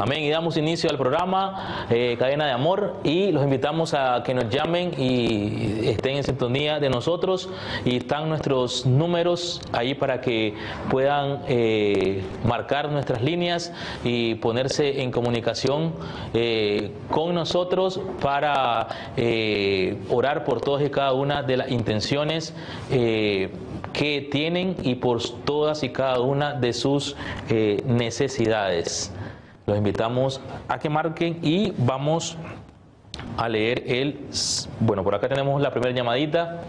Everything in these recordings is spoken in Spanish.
Amén. Y damos inicio al programa Cadena de Amor y los invitamos a que nos llamen y estén en sintonía de nosotros, y están nuestros números ahí para que puedan marcar nuestras líneas y ponerse en comunicación con nosotros para orar por todas y cada una de las intenciones que tienen y por todas y cada una de sus necesidades. Los invitamos a que marquen y vamos a leer Bueno, por acá tenemos la primera llamadita.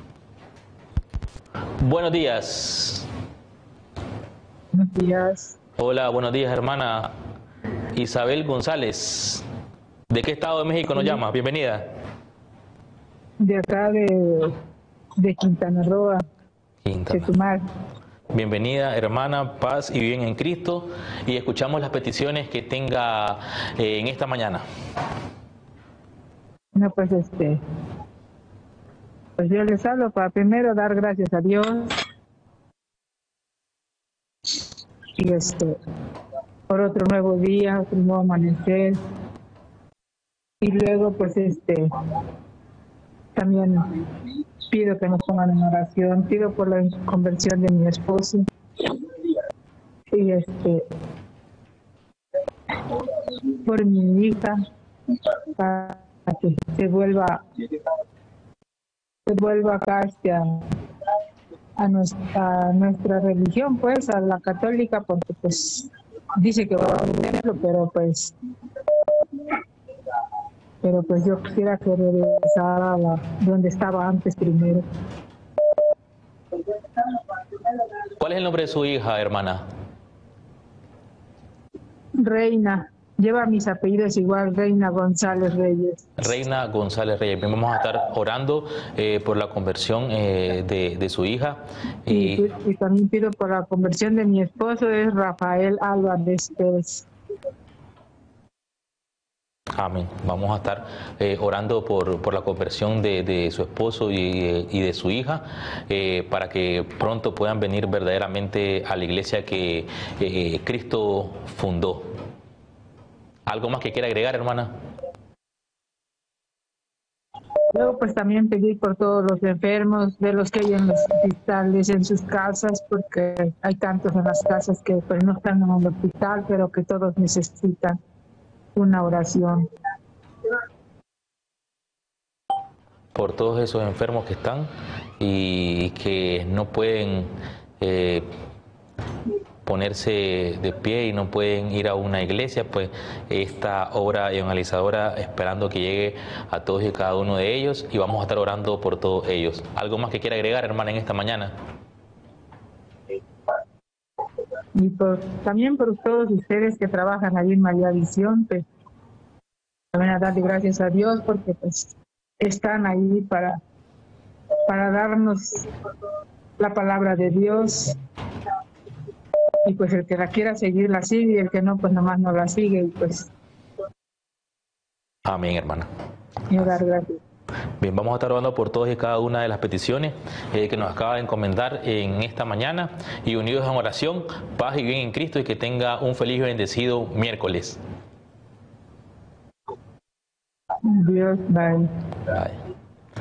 Buenos días. Buenos días. Hola, buenos días, hermana Isabel González. ¿De qué estado de México nos llama? Bienvenida. De acá de Quintana Roo, Chetumal. Bienvenida, hermana, paz y bien en Cristo, y escuchamos las peticiones que tenga en esta mañana. No, pues pues yo les hablo para primero dar gracias a Dios y por otro nuevo día, otro nuevo amanecer, y luego pues también pido que nos pongan en oración, pido por la conversión de mi esposo y por mi hija, para que se vuelva acá a nuestra religión, pues a la católica, porque pues dice que va a hacerlo, pero pues yo quisiera que regresara a donde estaba antes primero. ¿Cuál es el nombre de su hija, hermana? Reina. Lleva mis apellidos igual, Reina González Reyes. Reina González Reyes. Vamos a estar orando por la conversión de su hija. Y también pido por la conversión de mi esposo, es Rafael Álvarez Pérez. Amén. Vamos a estar orando por la conversión de su esposo y de su hija, para que pronto puedan venir verdaderamente a la iglesia que Cristo fundó. ¿Algo más que quiera agregar, hermana? Luego pues también pedir por todos los enfermos, de los que hay en los hospitales, en sus casas, porque hay tantos en las casas que pues no están en el hospital, pero que todos necesitan una oración. Por todos esos enfermos que están y que no pueden ponerse de pie y no pueden ir a una iglesia, pues esta obra evangelizadora esperando que llegue a todos y cada uno de ellos, y vamos a estar orando por todos ellos. ¿Algo más que quiera agregar, hermana, en esta mañana? Y también por todos ustedes que trabajan ahí en María Visión, pues también a darle gracias a Dios porque pues están ahí para darnos la palabra de Dios, y pues el que la quiera seguir la sigue, y el que no, pues nomás no la sigue, y pues. Amén, hermana. Y dar gracias. Bien, vamos a estar orando por todas y cada una de las peticiones que nos acaba de encomendar en esta mañana, y unidos en oración, paz y bien en Cristo, y que tenga un feliz y bendecido miércoles. Dios, bye. Bye.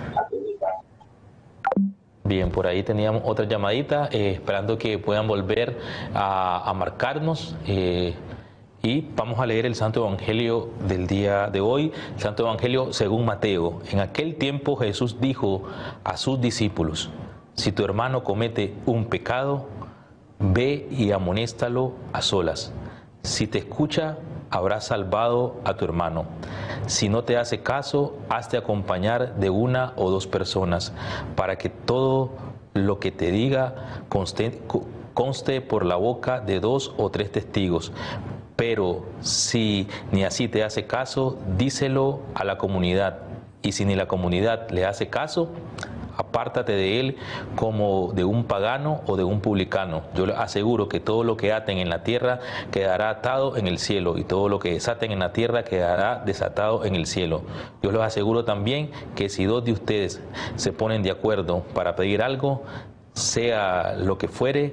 Bien, por ahí teníamos otra llamadita, esperando que puedan volver a marcarnos. Y vamos a leer el Santo Evangelio del día de hoy, el Santo Evangelio según Mateo. En aquel tiempo Jesús dijo a sus discípulos: si tu hermano comete un pecado, ve y amonéstalo a solas. Si te escucha, habrás salvado a tu hermano. Si no te hace caso, hazte acompañar de una o dos personas, para que todo lo que te diga conste por la boca de 2 o 3 testigos. Pero si ni así te hace caso, díselo a la comunidad. Y si ni la comunidad le hace caso, apártate de él como de un pagano o de un publicano. Yo les aseguro que todo lo que aten en la tierra quedará atado en el cielo, y todo lo que desaten en la tierra quedará desatado en el cielo. Yo les aseguro también que si 2 de ustedes se ponen de acuerdo para pedir algo, sea lo que fuere,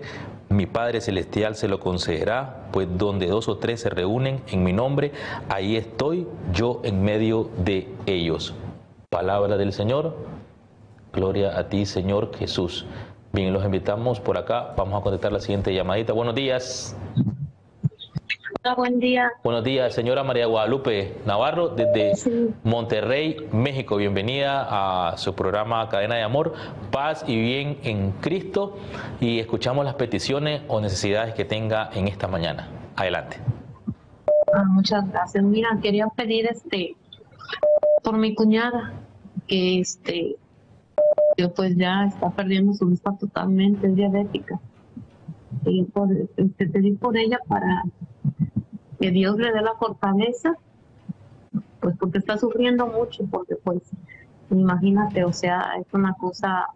mi Padre Celestial se lo concederá, pues donde 2 o 3 se reúnen en mi nombre, ahí estoy yo en medio de ellos. Palabra del Señor, gloria a ti, Señor Jesús. Bien, los invitamos por acá, vamos a contestar la siguiente llamadita. Buenos días. Hola, buen día. Buenos días, señora María Guadalupe Navarro, desde Monterrey, México. Bienvenida a su programa Cadena de Amor, Paz y Bien en Cristo. Y escuchamos las peticiones o necesidades que tenga en esta mañana. Adelante. Muchas gracias. Mira, quería pedir por mi cuñada, que pues ya está perdiendo su vista totalmente, es diabética. Y pedí por ella para que Dios le dé la fortaleza, pues porque está sufriendo mucho, porque pues imagínate, o sea, es una cosa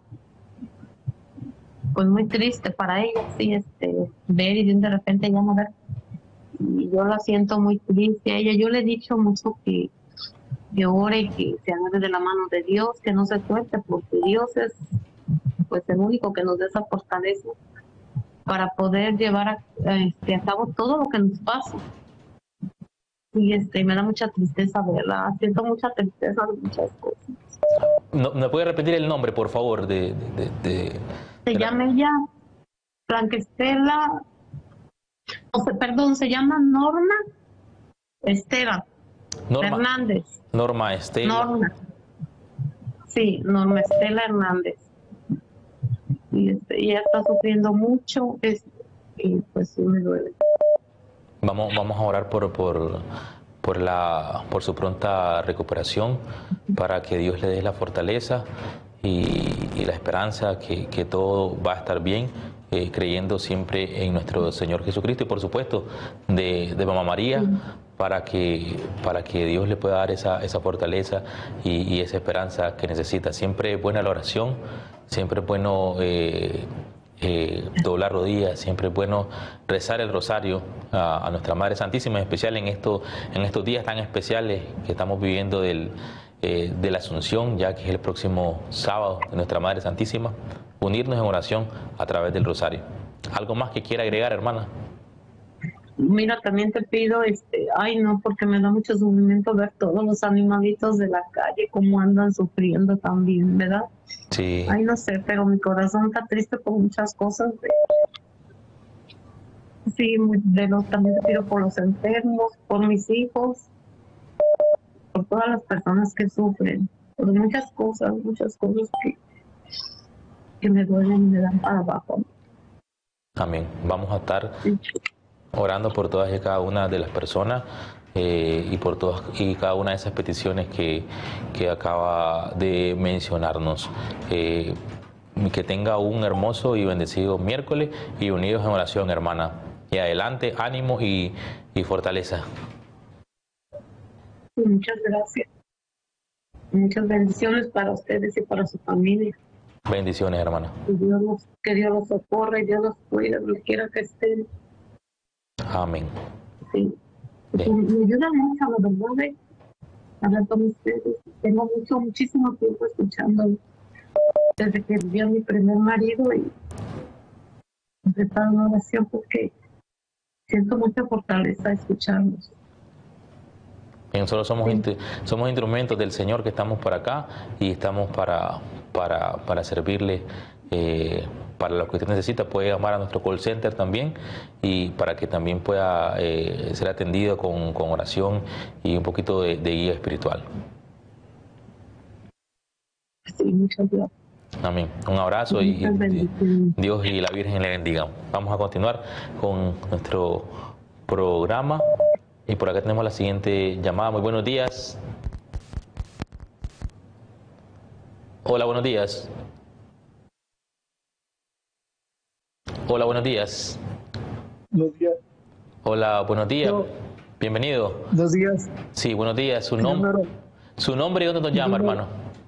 pues muy triste para ella, sí, ver y de repente ya no ver. Y yo la siento muy triste a ella. Yo le he dicho mucho que ore, que se agarre de la mano de Dios, que no se suelte, porque Dios es pues el único que nos da esa fortaleza para poder llevar a cabo todo lo que nos pasa. Y me da mucha tristeza verla, siento mucha tristeza de muchas cosas. ¿Me puede repetir el nombre, por favor? Se llama ella Blanquestela, perdón, se llama Norma Estela Hernández. Norma Estela. Norma Estela Hernández. Y ella está sufriendo mucho, y pues sí me duele. Vamos a orar por su pronta recuperación, para que Dios le dé la fortaleza y la esperanza que todo va a estar bien, creyendo siempre en nuestro Señor Jesucristo y por supuesto de Mamá María, para que Dios le pueda dar esa fortaleza y esa esperanza que necesita. Siempre es buena la oración, siempre es bueno doblar rodillas, siempre es bueno rezar el rosario a nuestra Madre Santísima, en especial en estos días tan especiales que estamos viviendo de la Asunción, ya que es el próximo sábado de nuestra Madre Santísima, unirnos en oración a través del rosario. ¿Algo más que quiera agregar, hermana? Mira, también te pido, porque me da mucho sufrimiento ver todos los animalitos de la calle, cómo andan sufriendo también, ¿verdad? Sí. Ay, no sé, pero mi corazón está triste por muchas cosas. También te pido por los enfermos, por mis hijos, por todas las personas que sufren, por muchas cosas que me duelen y me dan para abajo. Amén. Vamos a estar orando por todas y cada una de las personas y por todas y cada una de esas peticiones que acaba de mencionarnos. Que tenga un hermoso y bendecido miércoles y unidos en oración, hermana. Y adelante, ánimo y fortaleza. Muchas gracias. Muchas bendiciones para ustedes y para su familia. Bendiciones, hermana. Que Dios los socorra y Dios los cuide, donde quiera que estén. Amén. Sí. Me ayuda mucho, la verdad, hablar con ustedes. Tengo muchísimo tiempo escuchando desde que viví a mi primer marido y he estado en oración porque siento mucha fortaleza escucharlos. Bien, nosotros somos instrumentos del Señor que estamos por acá y estamos para servirle. Para lo que usted necesita puede llamar a nuestro call center también y para que también pueda ser atendido con oración y un poquito de guía espiritual. Sí, muchas gracias. Amén. Un abrazo y Dios y la Virgen le bendigan. Vamos a continuar con nuestro programa y por acá tenemos la siguiente llamada. Muy buenos días. Hola, buenos días. Hola, buenos días. Buenos días. Hola, buenos días. No. Bienvenido. Buenos días. Sí, buenos días. Su nombre y dónde nos llama, hermano.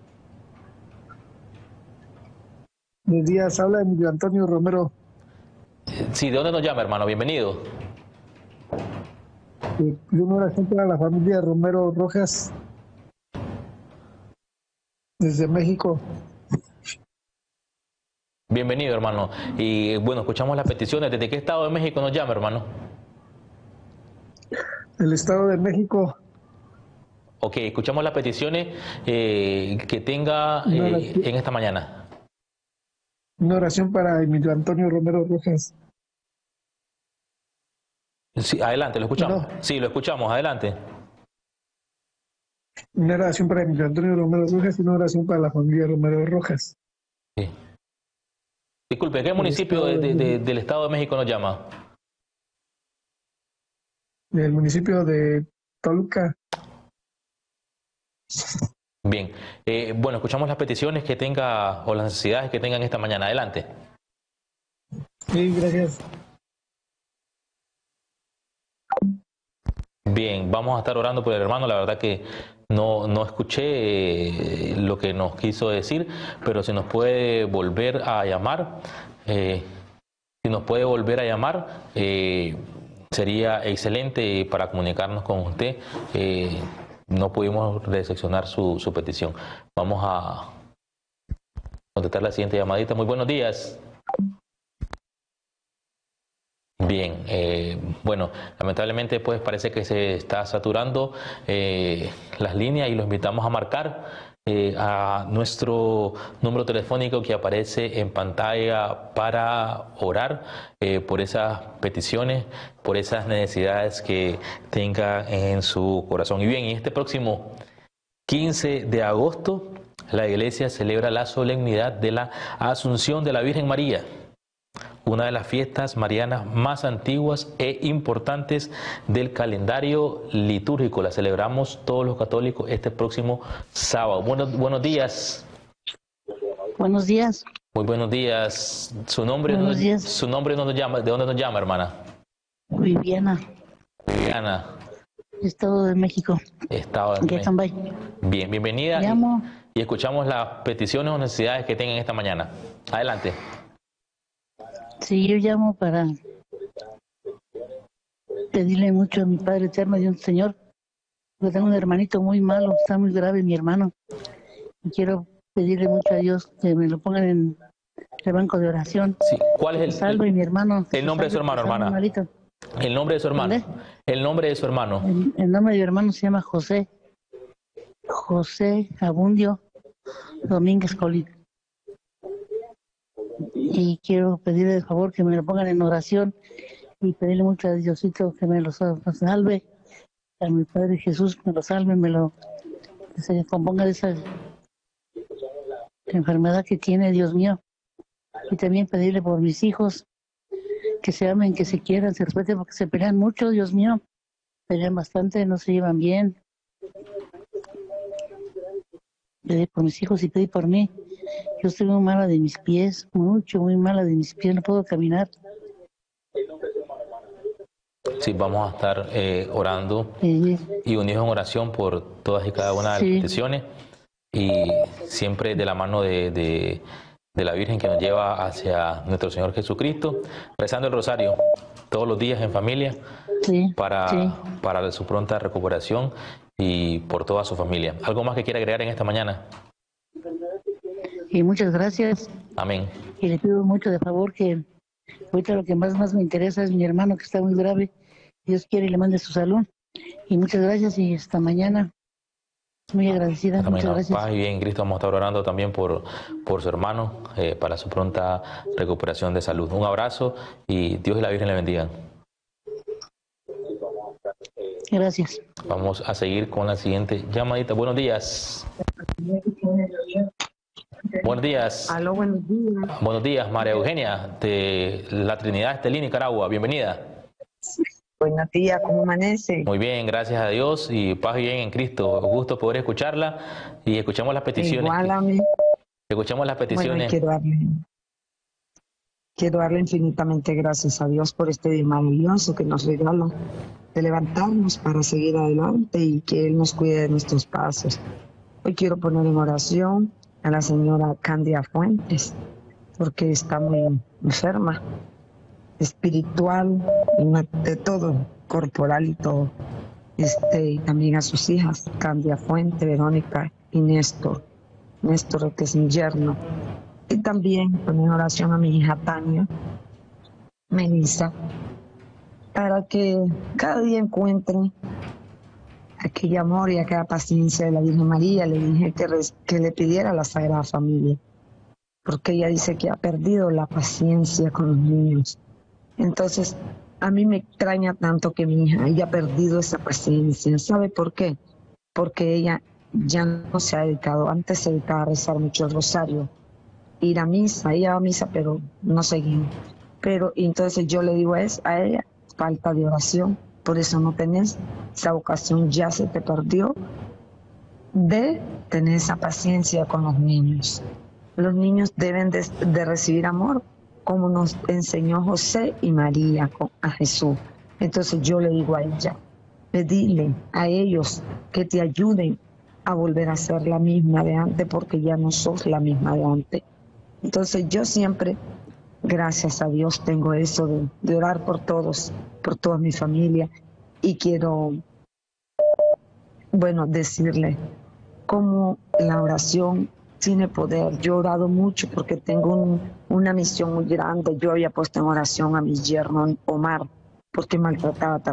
Buenos días, habla Emilio Antonio Romero. Sí, ¿de dónde nos llama, hermano? Bienvenido. Yo una oración para la familia Romero Rojas, desde México. Bien. Bienvenido, hermano. Y bueno, escuchamos las peticiones. ¿Desde qué estado de México nos llama, hermano? El Estado de México. Ok, escuchamos las peticiones que tenga en esta mañana. Una oración para Emilio Antonio Romero Rojas. Sí, adelante, lo escuchamos. ¿No? Sí, lo escuchamos, adelante. Una oración para Emilio Antonio Romero Rojas y una oración para la familia Romero Rojas. Sí. Disculpe, ¿qué municipio del Estado de México nos llama? Del municipio de Toluca. Bien. Bueno, escuchamos las peticiones que tenga o las necesidades que tengan esta mañana. Adelante. Sí, gracias. Bien, vamos a estar orando por el hermano. La verdad que no escuché lo que nos quiso decir, pero si nos puede volver a llamar, sería excelente para comunicarnos con usted. No pudimos recepcionar su petición. Vamos a contestar la siguiente llamadita. Muy buenos días. Bien, bueno, lamentablemente pues parece que se está saturando las líneas y los invitamos a marcar a nuestro número telefónico que aparece en pantalla para orar por esas peticiones, por esas necesidades que tenga en su corazón. Y bien, y este próximo 15 de agosto la Iglesia celebra la solemnidad de la Asunción de la Virgen María, una de las fiestas marianas más antiguas e importantes del calendario litúrgico. La celebramos todos los católicos este próximo sábado. Buenos días. Buenos días. Muy buenos días. Su nombre no nos llama. ¿De dónde nos llama, hermana? Viviana. Viviana. Estado de México. Estado de México. Bien, bienvenida. Llamo. Y escuchamos las peticiones o necesidades que tengan esta mañana. Adelante. Sí, yo llamo para pedirle mucho a mi Padre Eterno y a un Señor, porque tengo un hermanito muy malo, está muy grave mi hermano, y quiero pedirle mucho a Dios que me lo pongan en el banco de oración. Sí. ¿Cuál es salve mi hermano? El nombre de su hermano, hermana. El nombre de su hermano. ¿Dónde? El nombre de su hermano. El nombre de mi hermano se llama José Abundio Domínguez Colín. Y quiero pedirle de favor que me lo pongan en oración y pedirle mucho a Diosito que me lo salve, a mi Padre Jesús me lo salve, que se componga de esa enfermedad que tiene, Dios mío. Y también pedirle por mis hijos que se amen, que se quieran, se respeten, porque se pelean mucho, Dios mío. Pelean bastante, no se llevan bien. Pedí por mis hijos y pedí por mí. Yo estoy muy mala de mis pies, muy mala de mis pies, no puedo caminar. Sí, vamos a estar orando y unidos en oración por todas y cada una de las peticiones, y siempre de la mano de la Virgen que nos lleva hacia nuestro Señor Jesucristo, rezando el rosario todos los días en familia para su pronta recuperación y por toda su familia. ¿Algo más que quiera agregar en esta mañana? Y muchas gracias. Amén. Y le pido mucho de favor que ahorita lo que más me interesa es mi hermano que está muy grave. Dios quiere y le mande su salud. Y muchas gracias y hasta mañana. Muy agradecida. Amén. Muchas gracias. Paz y bien, Cristo, vamos a estar orando también por su hermano para su pronta recuperación de salud. Un abrazo y Dios y la Virgen le bendigan. Gracias. Vamos a seguir con la siguiente llamadita. Buenos días. Buenos días. Aló, buenos días. Buenos días, María Eugenia, de la Trinidad Estelí, Nicaragua. Bienvenida. Buenos días, ¿cómo amanece? Muy bien, gracias a Dios y paz y bien en Cristo. Gusto poder escucharla y escuchamos las peticiones. Igual a mí. Escuchamos las peticiones. Bueno, quiero darle infinitamente gracias a Dios por este día maravilloso que nos regala de levantarnos para seguir adelante y que Él nos cuide de nuestros pasos. Hoy quiero poner en oración a la señora Candia Fuentes, porque está muy enferma, espiritual, de todo, corporal y todo. Y también a sus hijas, Candia Fuentes, Verónica y Néstor, que es mi yerno. Y también poner en oración a mi hija Tania, Melissa, para que cada día encuentre aquel amor y aquella paciencia de la Virgen María. Le dije que le pidiera a la Sagrada Familia, porque ella dice que ha perdido la paciencia con los niños. Entonces, a mí me extraña tanto que mi hija haya perdido esa paciencia. ¿Sabe por qué? Porque ella ya no se ha dedicado, antes se dedicaba a rezar mucho el rosario, ir a misa, ella va a misa, pero no seguía. Pero entonces yo le digo a ella, falta de oración, por eso no tenés esa vocación, ya se te perdió de tener esa paciencia con los niños. Los niños deben de recibir amor, como nos enseñó José y María a Jesús. Entonces yo le digo a ella, pedirle a ellos que te ayuden a volver a ser la misma de antes, porque ya no sos la misma de antes. Entonces yo siempre, gracias a Dios, tengo eso de orar por todos, por toda mi familia, y quiero, bueno, decirle cómo la oración tiene poder. Yo he orado mucho porque tengo una misión muy grande. Yo había puesto en oración a mi yerno Omar, porque maltrataba